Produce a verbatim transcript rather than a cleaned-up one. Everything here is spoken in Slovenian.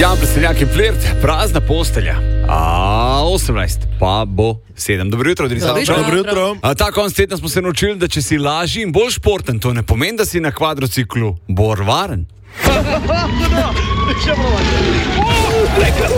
Ja, preseljak je flirt, prazna postelja. A osemnajst, pa bo sedem. Dobro jutro, Denis Avčar. Dobro jutro. A, ta konc tedna smo se naučili, da če si lažji in bolj športen, to ne pomeni, da si na kvadrociklu bolj varen.